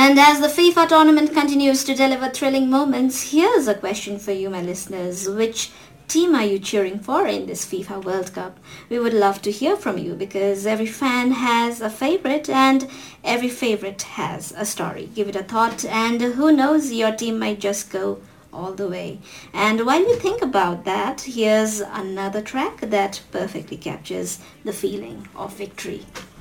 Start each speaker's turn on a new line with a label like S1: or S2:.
S1: And as the FIFA tournament continues to deliver thrilling moments, here's a question for you, my listeners. Which team are you cheering for in this FIFA World Cup? We would love to hear from you because every fan has a favorite and every favorite has a story. Give it a thought and who knows, your team might just go all the way. And while you think about that, here's another track that perfectly captures the feeling of victory.